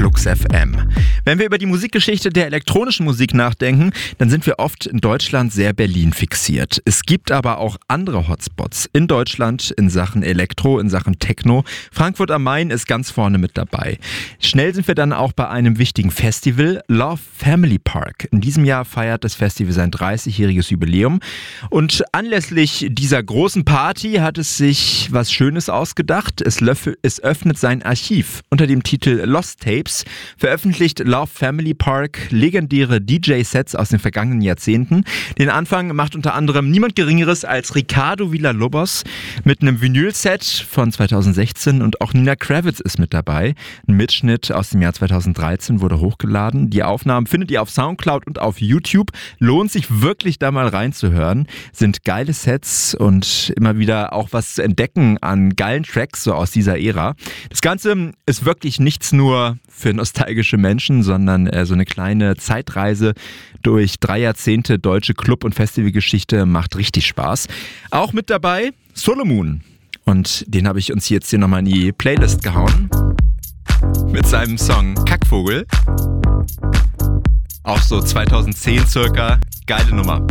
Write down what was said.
Flux FM. Wenn wir über die Musikgeschichte der elektronischen Musik nachdenken, dann sind wir oft in Deutschland sehr Berlin fixiert. Es gibt aber auch andere Hotspots in Deutschland in Sachen Elektro, in Sachen Techno. Frankfurt am Main ist ganz vorne mit dabei. Schnell sind wir dann auch bei einem wichtigen Festival, Love Family Park. In diesem Jahr feiert das Festival sein 30-jähriges Jubiläum. Und anlässlich dieser großen Party hat es sich was Schönes ausgedacht. Es öffnet sein Archiv. Unter dem Titel Lost Tapes veröffentlicht Love Family Park legendäre DJ-Sets aus den vergangenen Jahrzehnten. Den Anfang macht unter anderem niemand Geringeres als Ricardo Villalobos mit einem Vinyl-Set von 2016 und auch Nina Kravitz ist mit dabei. Ein Mitschnitt aus dem Jahr 2013 wurde hochgeladen. Die Aufnahmen findet ihr auf Soundcloud und auf YouTube. Lohnt sich wirklich da mal reinzuhören. Sind geile Sets und immer wieder auch was zu entdecken an geilen Tracks so aus dieser Ära. Das Ganze ist wirklich nichts nur für nostalgische Menschen, sondern so eine kleine Zeitreise durch 3 Jahrzehnte deutsche Club- und Festivalgeschichte macht richtig Spaß. Auch mit dabei Solomon. Und den habe ich uns jetzt hier nochmal in die Playlist gehauen. Mit seinem Song Kackvogel. Auch so 2010 circa. Geile Nummer.